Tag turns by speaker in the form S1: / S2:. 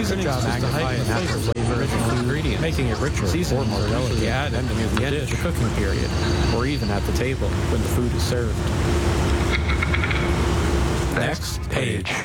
S1: Seasonings
S2: job
S1: just
S2: magnify
S1: heighten
S2: the
S1: the
S2: flavor
S1: flavor of
S2: original
S1: ingredient,
S2: making it richer or
S1: Seasonings
S2: more
S1: are usually
S2: delicate
S1: added
S2: than
S1: near the end of the cooking period, or even at the table when the food is served. Next page.